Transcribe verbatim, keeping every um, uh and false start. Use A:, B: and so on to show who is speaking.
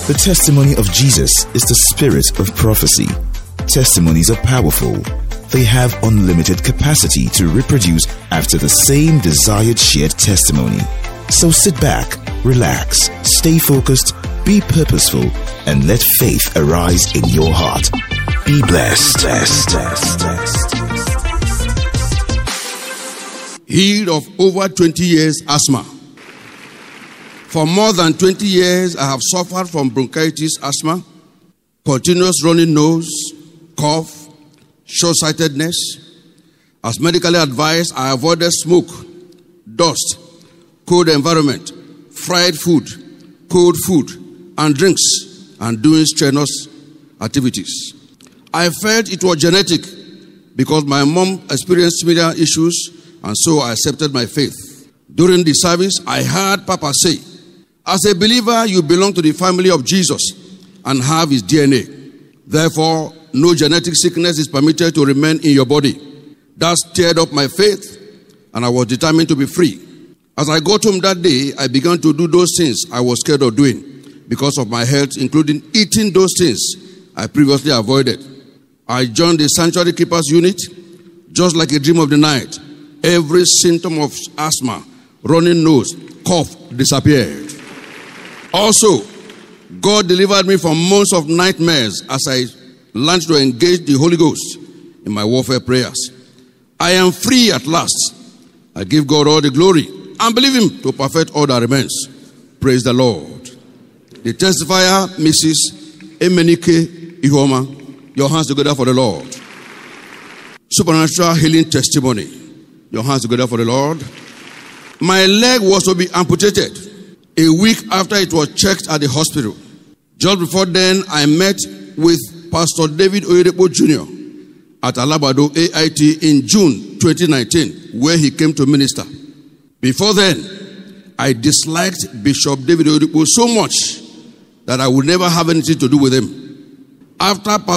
A: The testimony of Jesus is the spirit of prophecy. Testimonies are powerful. They have unlimited capacity to reproduce after the same desired shared testimony. So sit back, relax, stay focused, be purposeful, and let faith arise in your heart. Be blessed. blessed, blessed, blessed.
B: Healed of over twenty years asthma. For more than twenty years, I have suffered from bronchitis, asthma, continuous running nose, cough, short-sightedness. As medically advised, I avoided smoke, dust, cold environment, fried food, cold food, and drinks, and doing strenuous activities. I felt it was genetic because my mom experienced similar issues, and so I accepted my faith. During the service, I heard Papa say, as a believer, you belong to the family of Jesus and have his D N A. Therefore, no genetic sickness is permitted to remain in your body. That stirred up my faith, and I was determined to be free. As I got home that day, I began to do those things I was scared of doing because of my health, including eating those things I previously avoided. I joined the Sanctuary Keepers Unit, just like a dream of the night. Every symptom of asthma, running nose, cough disappeared. Also, God delivered me from months of nightmares as I learned to engage the Holy Ghost in my warfare prayers. I am free at last. I give God all the glory and believe him to perfect all that remains. Praise the Lord. The testifier, Missus Emenike Ihoma, your hands together for the Lord. Supernatural healing testimony. Your hands together for the Lord. My leg was to be amputated a week after it was checked at the hospital. Just before then, I met with Pastor David Oyedepo Junior at Alabado A I T in June twenty nineteen, where he came to minister. Before then, I disliked Bishop David Oyedepo so much that I would never have anything to do with him. After